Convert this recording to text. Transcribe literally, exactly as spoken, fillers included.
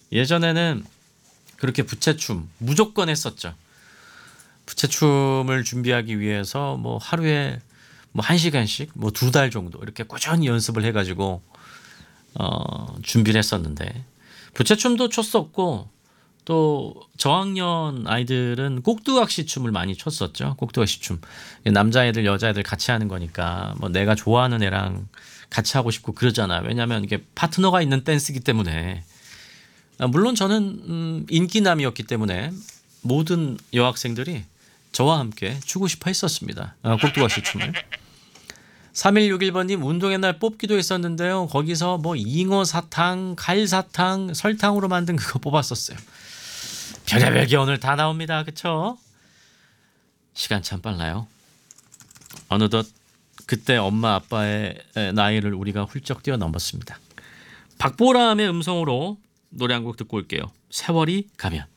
예전에는 그렇게 부채춤 무조건 했었죠. 부채춤을 준비하기 위해서 뭐 하루에 뭐 한 시간씩 뭐 두 달 정도 이렇게 꾸준히 연습을 해가지고 어, 준비를 했었는데 부채춤도 췄었고 또 저학년 아이들은 꼭두각시 춤을 많이 췄었죠. 꼭두각시 춤. 남자애들 여자애들 같이 하는 거니까 뭐 내가 좋아하는 애랑 같이 하고 싶고 그러잖아. 왜냐하면 이게 파트너가 있는 댄스이기 때문에. 물론 저는 음, 인기남이었기 때문에 모든 여학생들이 저와 함께 추고 싶어 했었습니다. 아, 꼭두각시 춤을. 삼일육일 번님 운동의 날 뽑기도 했었는데요. 거기서 뭐 잉어 사탕, 갈 사탕, 설탕으로 만든 그거 뽑았었어요. 별의별 게 오늘 다 나옵니다. 그쵸? 시간 참 빨라요. 어느덧 그때 엄마 아빠의 나이를 우리가 훌쩍 뛰어넘었습니다. 박보람의 음성으로 노래 한 곡 듣고 올게요. 세월이 가면.